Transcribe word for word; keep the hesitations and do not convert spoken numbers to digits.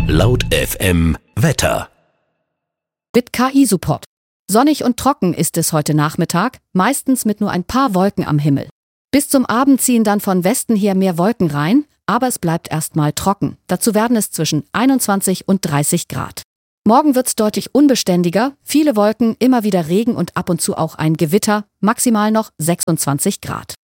Laut F M Wetter. Mit K I-Support. Sonnig und trocken ist es heute Nachmittag, meistens mit nur ein paar Wolken am Himmel. Bis zum Abend ziehen dann von Westen her mehr Wolken rein, aber es bleibt erstmal trocken. Dazu werden es zwischen einundzwanzig und dreißig Grad. Morgen wird's deutlich unbeständiger, viele Wolken, immer wieder Regen und ab und zu auch ein Gewitter, maximal noch sechsundzwanzig Grad.